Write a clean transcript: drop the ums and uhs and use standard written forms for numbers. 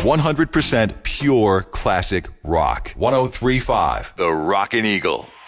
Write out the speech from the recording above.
100% pure classic rock. 103.5 The Rockin' Eagle.